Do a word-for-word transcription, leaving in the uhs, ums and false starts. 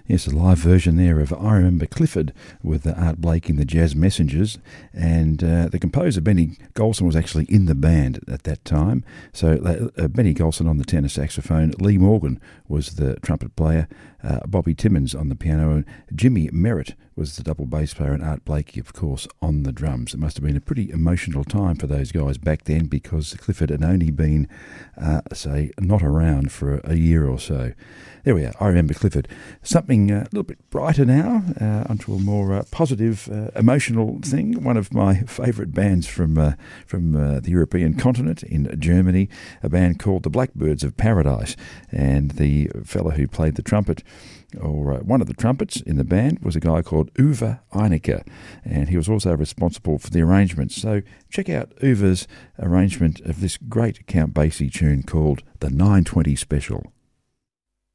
Yes, a live version there of I Remember Clifford with uh, Art Blakey and the Jazz Messengers, and uh, the composer Benny Golson was actually in the band at that time. So uh, Benny Golson on the tenor saxophone, Lee Morgan was the trumpet player, uh, Bobby Timmons on the piano, and Jimmy Merritt was the double bass player, and Art Blakey, of course, on the drums. It must have been a pretty emotional time for those guys back then, because Clifford had only been, uh, say, not around for a year or so. There we are, I Remember Clifford. Something uh, a little bit brighter now, uh, onto a more uh, positive, uh, emotional thing. One of my favourite bands from uh, from uh, the European continent, in Germany, a band called the Blackbirds of Paradise. And the fellow who played the trumpet, or uh, one of the trumpets in the band, was a guy called Uwe Einecke, and he was also responsible for the arrangements. So check out Uwe's arrangement of this great Count Basie tune called the nine twenty Special.